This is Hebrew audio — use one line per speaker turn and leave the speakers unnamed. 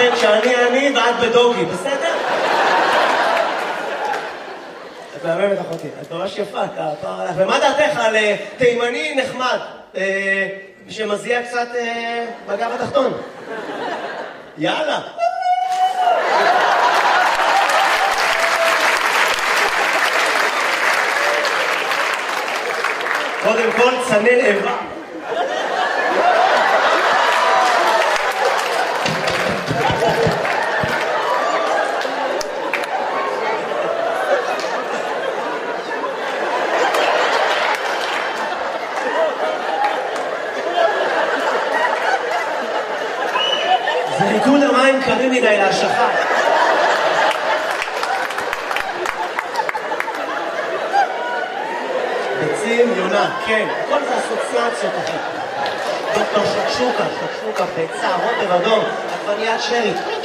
לכן שאני אני ואת בדוגי, בסדר? את מהממת אחותי, את ממש יפה, ומה דעתך על תימני נחמד, שמזיע קצת בגב התחתון? יאללה. קודם כל, צנן איבה. זה ריקוד המים קרים מדי להשלכה. ביצים, יונה, כן, הכל זה אסוציאציות אחי. דוקטור שקשוקה, ביצה, רוטב אדום, עגבניית שרי.